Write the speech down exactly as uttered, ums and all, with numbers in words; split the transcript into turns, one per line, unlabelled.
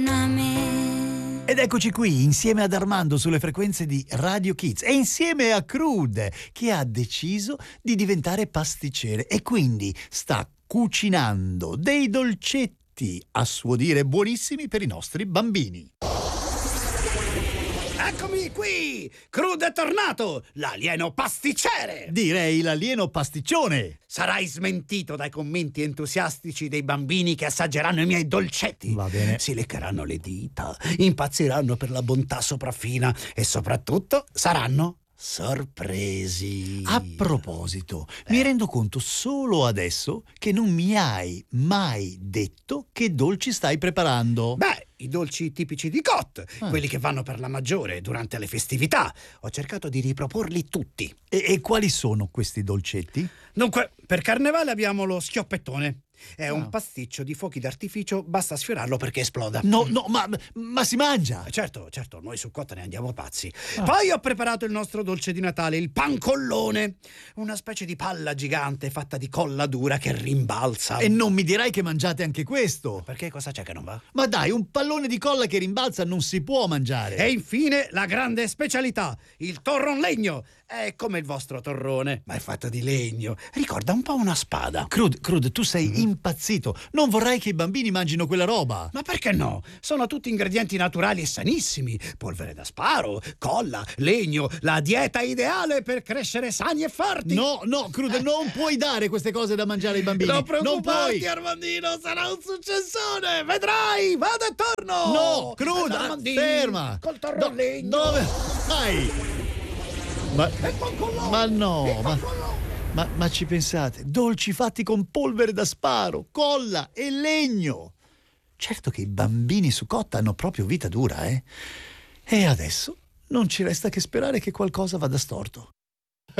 Ed eccoci qui, insieme ad Armando sulle frequenze di Radio Kids e insieme a Crude, che ha deciso di diventare pasticcere e quindi sta cucinando dei dolcetti, a suo dire buonissimi, per i nostri bambini.
Eccomi qui! Crude è tornato! L'alieno pasticcere!
Direi l'alieno pasticcione!
Sarai smentito dai commenti entusiastici dei bambini che assaggeranno i miei dolcetti.
Va bene.
Si leccheranno le dita, impazziranno per la bontà sopraffina e soprattutto saranno sorpresi.
A proposito, eh. mi rendo conto solo adesso che non mi hai mai detto che dolci stai preparando.
Beh, i dolci tipici di Cot,
ah.
quelli che vanno per la maggiore durante le festività. Ho cercato di riproporli tutti.
E, e quali sono questi dolcetti?
Dunque, per Carnevale abbiamo lo schioppettone. È
ah.
un pasticcio di fuochi d'artificio, basta sfiorarlo perché esploda.
No, no, ma, ma si mangia!
Certo, certo, noi su Cot ne andiamo pazzi. Ah. Poi ho preparato il nostro dolce di Natale, il pancollone. Una specie di palla gigante fatta di colla dura che rimbalza.
E non mi dirai che mangiate anche questo?
Perché cosa c'è che non va?
Ma dai, un pallone di colla che rimbalza non si può mangiare.
E infine la grande specialità, il torron legno. È come il vostro torrone, ma è fatto di legno. Ricorda un po' una spada.
Crude, Crude, tu sei mm. impazzito. Non vorrai che i bambini mangino quella roba.
Ma perché no? Sono tutti ingredienti naturali e sanissimi. Polvere da sparo, colla, legno, la dieta ideale per crescere sani e forti.
No, no, Crude, eh. non puoi dare queste cose da mangiare ai bambini.
Non
non
preoccuparti,
puoi.
Armandino, sarà un successone. Vedrai, vado e torno.
No, Crude, ah, ferma.
Col torro
Do-
legno.
Dove? Vai. Ma, ma no, ma, ma, ma ci pensate? Dolci fatti con polvere da sparo, colla e legno. Certo che i bambini su Cotta hanno proprio vita dura, eh? E adesso non ci resta che sperare che qualcosa vada storto.